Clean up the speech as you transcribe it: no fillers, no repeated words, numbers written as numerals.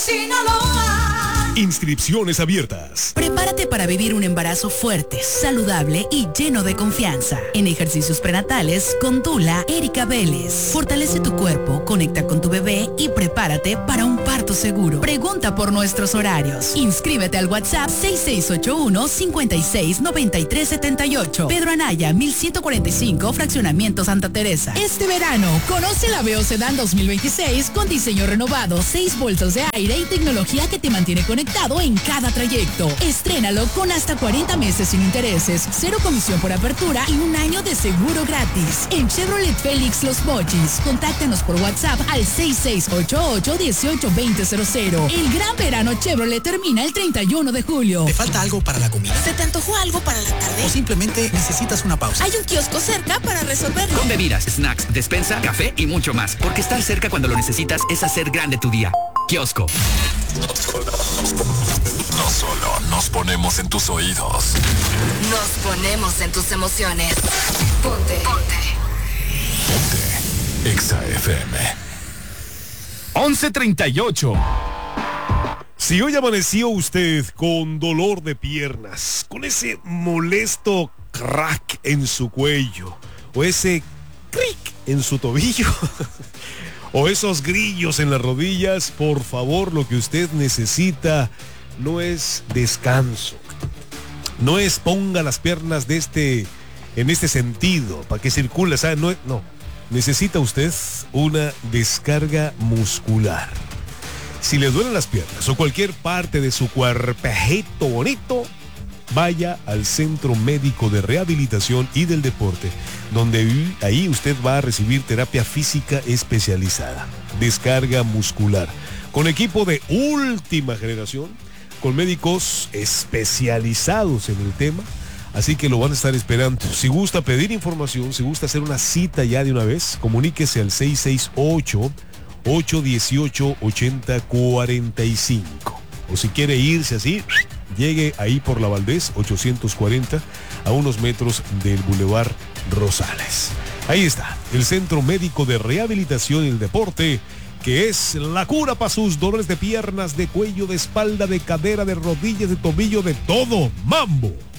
Sinaloa. Inscripciones abiertas. Prepárate para vivir un embarazo fuerte, saludable y lleno de confianza. En ejercicios prenatales con Dula Erika Vélez. Fortalece tu cuerpo, conecta con tu bebé y prepárate para un parto seguro. Pregunta por nuestros horarios. Inscríbete al WhatsApp 6681-569378. Pedro Anaya, 1145, Fraccionamiento Santa Teresa. Este verano, conoce la Veo Sedan 2026 con diseño renovado, 6 bolsas de aire y tecnología que te mantiene conectado en cada trayecto. Estrénalo con hasta 40 meses sin intereses, 0 comisión por apertura y un año de seguro gratis. En Chevrolet Félix Los Mochis, contáctanos por WhatsApp al 6688-182000. El gran verano Chevrolet termina el 31 de julio. ¿Te falta algo para la comida? ¿Se te antojó algo para la tarde? ¿O simplemente necesitas una pausa? Hay un kiosco cerca para resolverlo. Con bebidas, snacks, despensa, café y mucho más. Porque estar cerca cuando lo necesitas es hacer grande tu día. Kiosco. No solo nos ponemos en tus oídos. Nos ponemos en tus emociones. Ponte. Exa FM. 11:38. Si hoy amaneció usted con dolor de piernas, con ese molesto crack en su cuello, o ese cric en su tobillo, o esos grillos en las rodillas, por favor, lo que usted necesita no es descanso, no es ponga las piernas en este sentido para que circule, ¿sabe? No, necesita usted una descarga muscular. Si le duelen las piernas o cualquier parte de su cuerpejito bonito, vaya al Centro Médico de Rehabilitación y del Deporte, donde ahí usted va a recibir terapia física especializada, descarga muscular, con equipo de última generación, con médicos especializados en el tema, así que lo van a estar esperando. Si gusta pedir información, si gusta hacer una cita ya de una vez, comuníquese al 668-818-8045. O si quiere irse así, llegue ahí por la Valdés 840, a unos metros del Boulevard Rosales. Ahí está, el Centro Médico de Rehabilitación y el Deporte, que es la cura para sus dolores de piernas, de cuello, de espalda, de cadera, de rodillas, de tobillo, de todo. ¡Mambo!